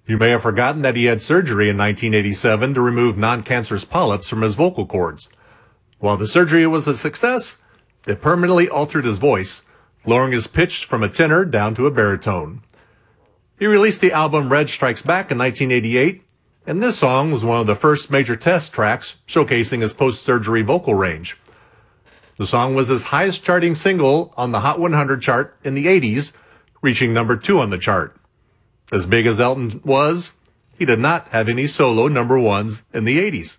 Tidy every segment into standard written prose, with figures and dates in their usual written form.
You may have forgotten that he had surgery in 1987 to remove non-cancerous polyps from his vocal cords. While the surgery was a success, it permanently altered his voice, lowering his pitch from a tenor down to a baritone. He released the album Red Strikes Back in 1988, and this song was one of the first major test tracks showcasing his post-surgery vocal range. The song was his highest charting single on the Hot 100 chart in the 80s, reaching number 2 on the chart. As big as Elton was, he did not have any solo number ones in the 80s.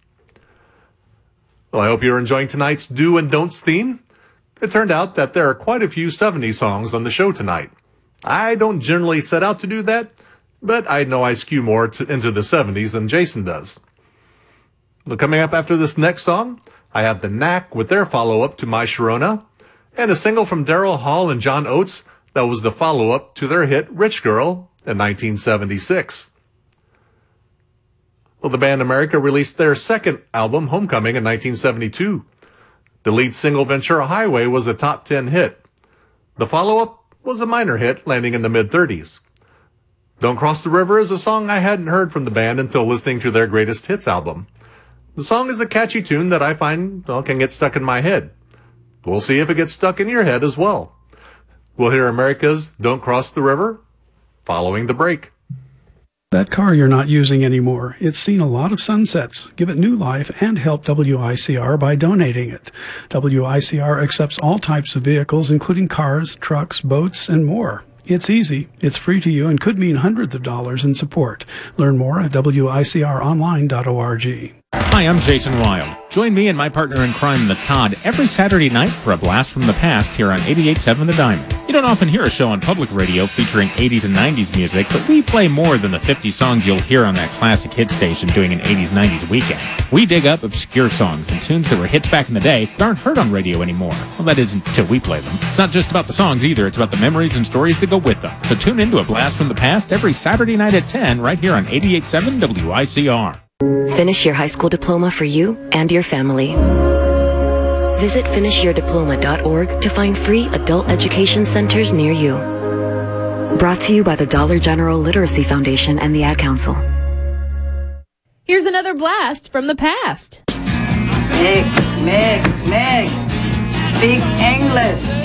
Well, I hope you're enjoying tonight's Do and Don'ts theme. It turned out that there are quite a few 70s songs on the show tonight. I don't generally set out to do that, but I know I skew more into the 70s than Jason does. Well, coming up after this next song, I have The Knack with their follow-up to My Sharona, and a single from Daryl Hall and John Oates that was the follow-up to their hit Rich Girl in 1976. Well, the band America released their second album, Homecoming, in 1972. The lead single, Ventura Highway, was a top 10 hit. The follow-up was a minor hit, landing in the mid-30s. Don't Cross the River is a song I hadn't heard from the band until listening to their greatest hits album. The song is a catchy tune that I find can get stuck in my head. We'll see if it gets stuck in your head as well. We'll hear America's Don't Cross the River following the break. That car you're not using anymore, it's seen a lot of sunsets. Give it new life and help WICR by donating it. WICR accepts all types of vehicles, including cars, trucks, boats, and more. It's easy, it's free to you, and could mean hundreds of dollars in support. Learn more at wicronline.org. Hi, I'm Jason Wild. Join me and my partner in crime, The Todd, every Saturday night for a blast from the past here on 88.7 The Diamond. You don't often hear a show on public radio featuring 80s and 90s music, but we play more than the 50 songs you'll hear on that classic hit station doing an 80s-90s weekend. We dig up obscure songs and tunes that were hits back in the day that aren't heard on radio anymore. Well, that is until we play them. It's not just about the songs either, it's about the memories and stories that go with them. So tune into a blast from the past every Saturday night at 10 right here on 88.7 WICR. Finish your high school diploma for you and your family. Visit finishyourdiploma.org to find free adult education centers near you. Brought to you by the Dollar General Literacy Foundation and the Ad Council. Here's another blast from the past. Meg, speak English.